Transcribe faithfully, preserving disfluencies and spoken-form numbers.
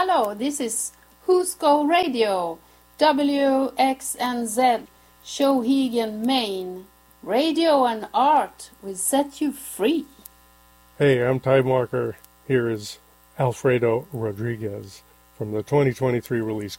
Hello, this is Who's-Go Radio, W X N Z, Shawhegan, Maine. Radio and art will set you free. Hey, I'm Time Walker. Here is Alfredo Rodriguez from the twenty twenty-three release